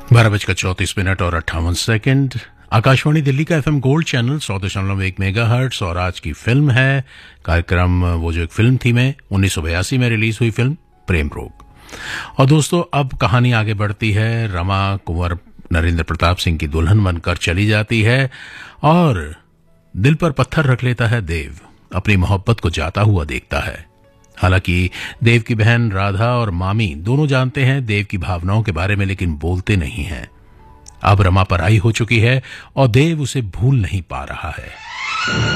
12:34 और 58 आकाशवाणी दिल्ली का FM gold channel 100.1 megahertz. और आज की फिल्म है कार्यक्रम, वो जो एक फिल्म थी में 1982 में रिलीज हुई फिल्म प्रेम रोग। और दोस्तों, अब कहानी आगे बढ़ती है। रमा कुंवर नरेंद्र प्रताप सिंह की दुल्हन बनकर चली जाती है और दिल पर पत्थर रख लेता है देव। अपनी मोहब्बत को जाता हुआ देखता है। हालांकि देव की बहन राधा और मामी दोनों जानते हैं देव की भावनाओं के बारे में, लेकिन बोलते नहीं हैं। अब रमा पराई हो चुकी है और देव उसे भूल नहीं पा रहा है।